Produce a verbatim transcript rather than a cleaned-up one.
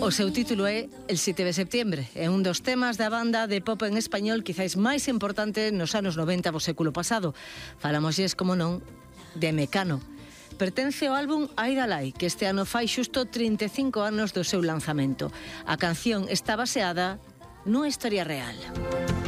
O seu título é El siete de septiembre. É un dos temas da banda de pop en español quizáis máis importante nos anos noventa do século pasado. Falámoslles, como non, de Mecano. Pertence ao álbum Aidalai, que este ano fai xusto trinta e cinco anos do seu lanzamento. A canción está baseada nunha historia real.